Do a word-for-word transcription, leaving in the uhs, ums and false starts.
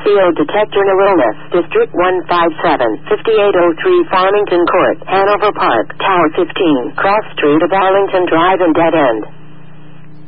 Concealed Detector Narillus, District one five seven, fifty-eight oh three Farmington Court, Hanover Park, Tower fifteen, Cross Street of Arlington Drive and Dead End.